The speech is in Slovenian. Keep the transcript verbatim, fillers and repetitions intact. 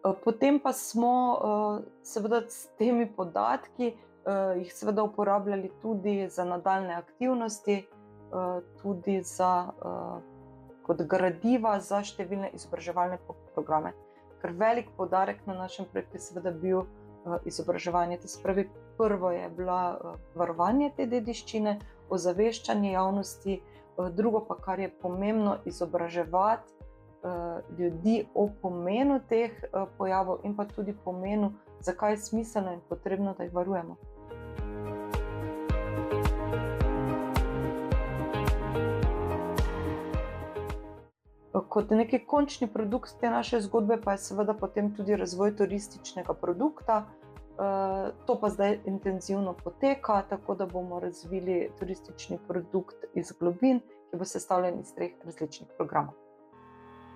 Potem pa smo seveda s temi podatki jih seveda uporabljali tudi za nadaljnje aktivnosti, tudi za, kot gradiva za številne izobraževalne programe. Ker velik poudarek na našem projektu je seveda bil izobraževanje. To se pravi, prvo je bila varovanje te dediščine, ozaveščanje javnosti, drugo pa, kar je pomembno, izobraževati ljudi o pomenu teh pojavov in pa tudi pomenu, zakaj je smiselno in potrebno, da jih varujemo. Kot neki končni produkt te naše zgodbe pa je seveda potem tudi razvoj turističnega produkta. To pa zdaj intenzivno poteka, tako da bomo razvili turistični produkt iz Globin, ki bo sestavljen iz treh različnih programov.